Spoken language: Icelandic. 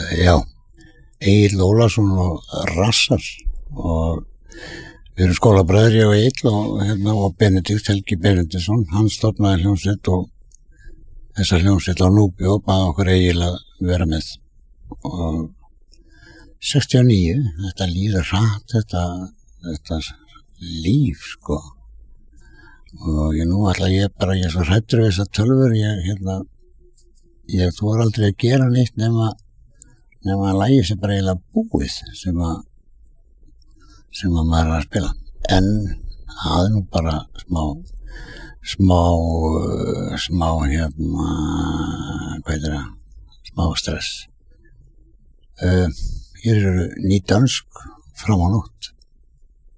Já, Egill Ólafsson og Rassar og við erum skólabræður, ég og Egill og Benedikt Helgi Benediktsson, hann stofnaði hljómsveit og þessa hljómsveit á Núpi og baði okkur Egill að vera með. Og 69, þetta líður hratt, þetta líf, sko. Og nú ætla ég er svo hræddur við þessar tölvur, ég þori aldrei að gera neitt nema að lagið sé bara eiginlega búið sem að maður er að spila. En það er nú bara smá hvað heitir það, smá stress. Hér eru ný dönsk fram á nótt.